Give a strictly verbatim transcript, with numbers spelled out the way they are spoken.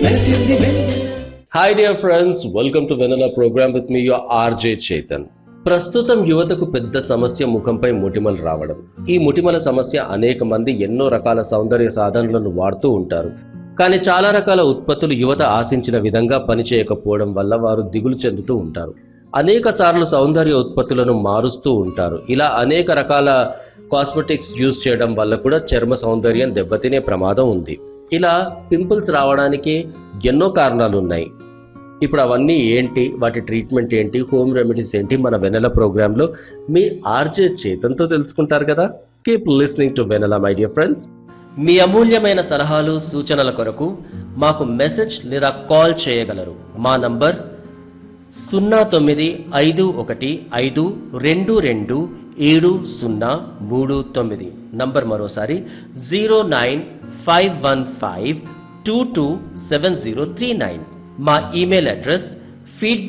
మెరిసింది వెన్నెల. Hi dear friends, welcome to Vanilla program with me your R J Chetan. ప్రస్తుతం యువతకు పెద్ద సమస్య ముఖంపై మొటిమలు రావడం. ఈ మొటిమల సమస్య అనేక మంది ఎన్నో రకాల సౌందర్య సాధనలను వాడుతూ ఉంటారు. కానీ చాలా రకాల ఉత్పత్తులు యువత ఆశించిన విధంగా పనిచేయకపోవడం వల్ల వారు దిగులు చెందుతూ ఉంటారు. అనేక సార్లు సౌందర్య ఉత్పత్తులను మారుస్తూ ఉంటారు. ఇలా అనేక రకాల కాస్మెటిక్స్ యూజ్ చేయడం వల్ల కూడా చర్మ సౌందర్యం దెబ్బతినే ప్రమాదం ఉంది. ఇలా పింపుల్స్ రావడానికి ఎన్నో కారణాలు ఉన్నాయి. ఇప్పుడు అవన్నీ ఏంటి, వాటి ట్రీట్మెంట్ ఏంటి, హోమ్ రెమెడీస్ ఏంటి, మన వెనెల ప్రోగ్రాంలో మీ ఆర్జే చేతన్తో తెలుసుకుంటారు కదా. Keep listening to Vennela my dear friends. మీ అమూల్యమైన సలహాలు సూచనల కొరకు మాకు మెసేజ్ లేదా కాల్ చేయగలరు. మా నంబర్ సున్నా తొమ్మిది ఐదు ఒకటి ఐదు రెండు రెండు ఏడు సున్నా మూడు తొమ్మిది. నంబర్ మరోసారి zero nine five one five two two seven zero three nine. మా ఇమెయిల్ అడ్రస్ feedback